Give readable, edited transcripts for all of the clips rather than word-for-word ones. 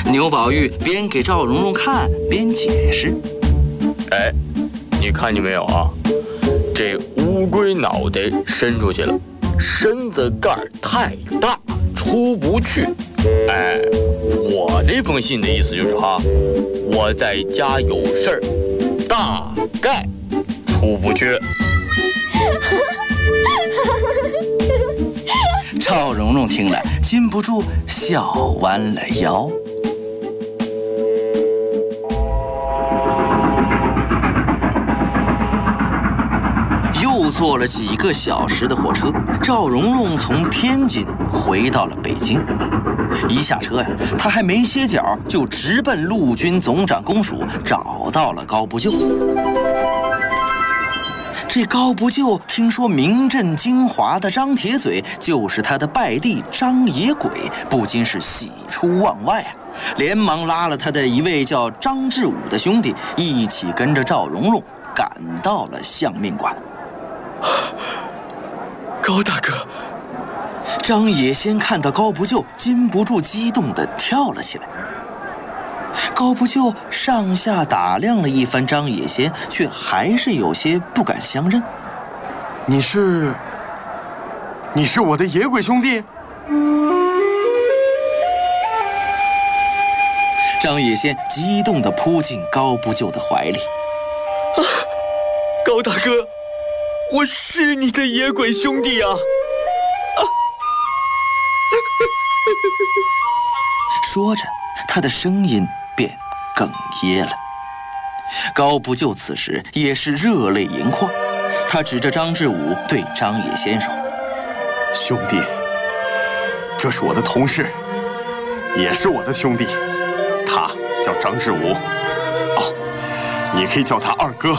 牛宝玉边给赵蓉蓉看边解释：“ 哎，你看见没有啊？这乌龟脑袋伸出去了，身子盖太大，出不去。哎，我这封信的意思就是哈，我在家有事儿，大概出不去。” 赵蓉蓉听了，禁不住笑弯了腰。又坐了几个小时的火车，赵蓉蓉从天津回到了北京。一下车呀，她还没歇脚，就直奔陆军总长公署，找到了高不就。这高不就听说名震京华的张铁嘴就是他的拜弟张野鬼，不禁是喜出望外啊，连忙拉了他的一位叫张志武的兄弟，一起跟着赵蓉蓉赶到了相面馆。 高大哥！ 张野先看到高不就，禁不住激动地跳了起来。高不就上下打量了一番张野先，却还是有些不敢相认。 你是我的野鬼兄弟？ 张野先激动地扑进高不就的怀里。 高大哥，我是你的野鬼兄弟啊！ 说着，他的声音便哽咽了。高不就此时也是热泪盈眶，他指着张志武对张野先说：“ 兄弟，这是我的同事，也是我的兄弟，他叫张志武。哦，你可以叫他二哥。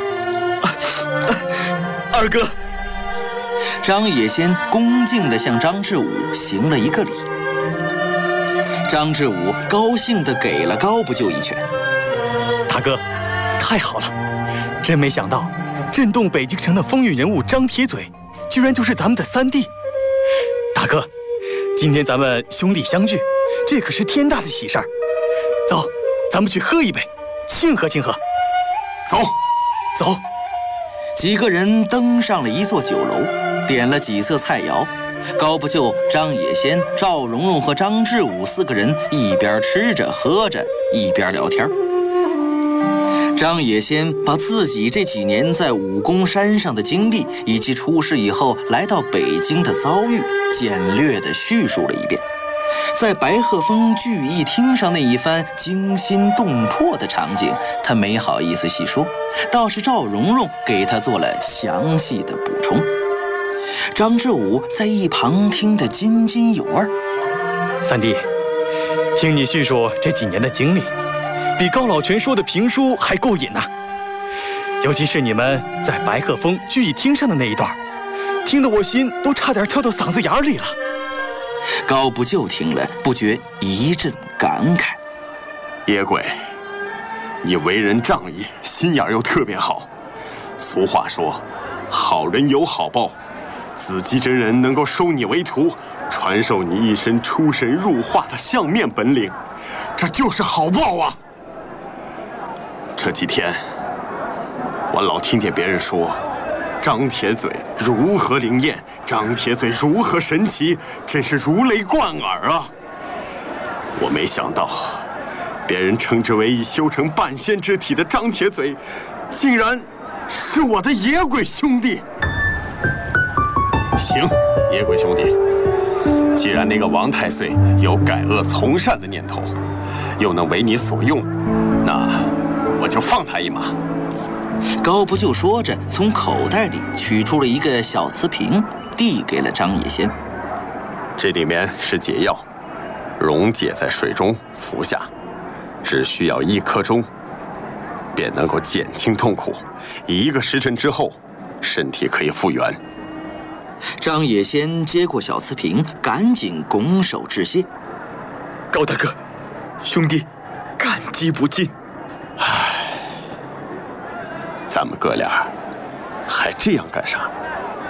二哥。” 张野先恭敬地向张志武行了一个礼。张志武高兴地给了高不就一拳。 大哥，太好了！真没想到，震动北京城的风云人物张铁嘴，居然就是咱们的三弟。大哥，今天咱们兄弟相聚，这可是天大的喜事儿。走，咱们去喝一杯，庆贺庆贺。 走， 走。 几个人登上了一座酒楼，点了几色菜肴。高不就、张野先、赵蓉蓉和张志武四个人一边吃着喝着，一边聊天。张野先把自己这几年在武功山上的经历，以及出事以后来到北京的遭遇，简略地叙述了一遍。在白鹤峰聚义厅上那一番惊心动魄的场景，他没好意思细说，倒是赵蓉蓉给他做了详细的补充。张志武在一旁听得津津有味。 三弟，听你叙述这几年的经历，比高老全说的评书还过瘾呐。尤其是你们在白鹤峰聚义厅上的那一段，听得我心都差点跳到嗓子眼里了。 高不就听了，不觉一阵感慨： 野鬼，你为人仗义，心眼又特别好。俗话说，好人有好报。紫鸡真人能够收你为徒，传授你一身出神入化的相面本领，这就是好报啊！这几天，我老听见别人说，张铁嘴如何灵验，张铁嘴如何神奇，真是如雷贯耳啊！我没想到，别人称之为已修成半仙之体的张铁嘴，竟然是我的野鬼兄弟。行，野鬼兄弟，既然那个王太岁有改恶从善的念头，又能为你所用，那我就放他一马。 高不就说着，从口袋里取出了一个小瓷瓶，递给了张野先。 这里面是解药，溶解在水中服下，只需要1刻钟，便能够减轻痛苦。1个时辰之后，身体可以复原。 张野先接过小瓷瓶，赶紧拱手致谢。 高大哥，兄弟感激不尽。 唉，咱们哥俩还这样干啥？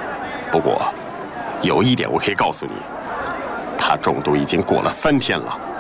不过有一点我可以告诉你，他中毒已经过了3天了。